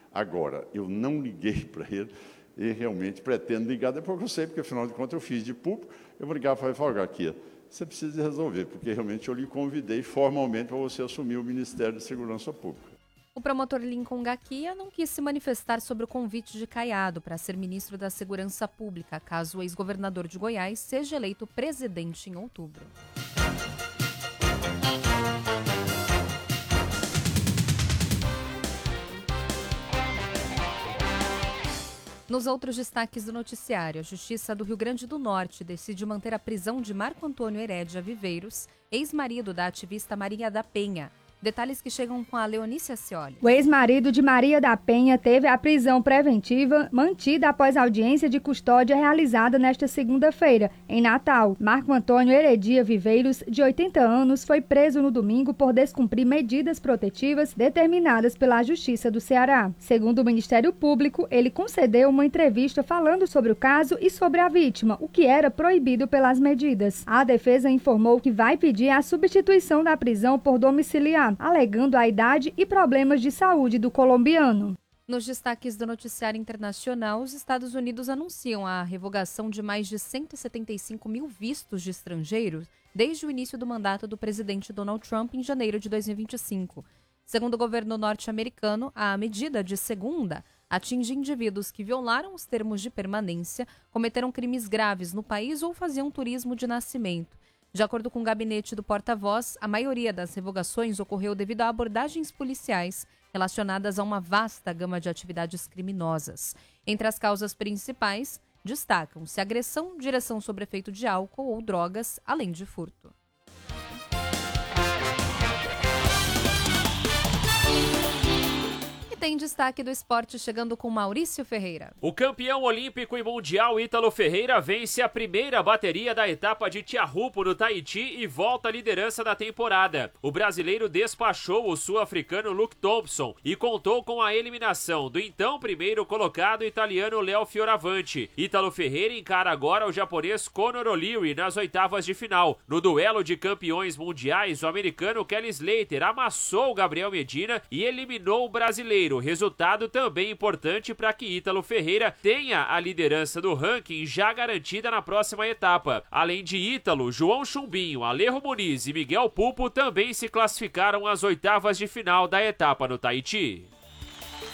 Agora, eu não liguei para ele e realmente pretendo ligar, depois que eu sei, porque afinal de contas eu fiz de público, eu vou ligar para ele aqui, você precisa resolver, porque realmente eu lhe convidei formalmente para você assumir o Ministério da Segurança Pública. O promotor Lincoln Gaquia não quis se manifestar sobre o convite de Caiado para ser ministro da Segurança Pública, caso o ex-governador de Goiás seja eleito presidente em outubro. Nos outros destaques do noticiário, a Justiça do Rio Grande do Norte decide manter a prisão de Marco Antônio Herédia Viveiros, ex-marido da ativista Maria da Penha. Detalhes que chegam com a Leonícia Scioli. O ex-marido de Maria da Penha teve a prisão preventiva mantida após audiência de custódia realizada nesta segunda-feira, em Natal. Marco Antônio Heredia Viveiros, de 80 anos, foi preso no domingo por descumprir medidas protetivas determinadas pela Justiça do Ceará. Segundo o Ministério Público, ele concedeu uma entrevista falando sobre o caso e sobre a vítima, o que era proibido pelas medidas. A defesa informou que vai pedir a substituição da prisão por domiciliar, alegando a idade e problemas de saúde do colombiano. Nos destaques do noticiário internacional, os Estados Unidos anunciam a revogação de mais de 175 mil vistos de estrangeiros desde o início do mandato do presidente Donald Trump em janeiro de 2025. Segundo o governo norte-americano, a medida de segunda atinge indivíduos que violaram os termos de permanência, cometeram crimes graves no país ou faziam turismo de nascimento. De acordo com o gabinete do porta-voz, a maioria das revogações ocorreu devido a abordagens policiais relacionadas a uma vasta gama de atividades criminosas. Entre as causas principais, destacam-se agressão, direção sob efeito de álcool ou drogas, além de furto. Tem destaque do esporte chegando com Maurício Ferreira. O campeão olímpico e mundial Ítalo Ferreira vence a primeira bateria da etapa de Tiahupo no Tahiti e volta à liderança da temporada. O brasileiro despachou o sul-africano Luke Thompson e contou com a eliminação do então primeiro colocado italiano Léo Fioravanti. Ítalo Ferreira encara agora o japonês Conor O'Leary nas oitavas de final. No duelo de campeões mundiais, o americano Kelly Slater amassou o Gabriel Medina e eliminou o brasileiro. Resultado também importante para que Ítalo Ferreira tenha a liderança do ranking já garantida na próxima etapa. Além de Ítalo, João Chumbinho, Alejo Muniz e Miguel Pupo também se classificaram às oitavas de final da etapa no Tahiti.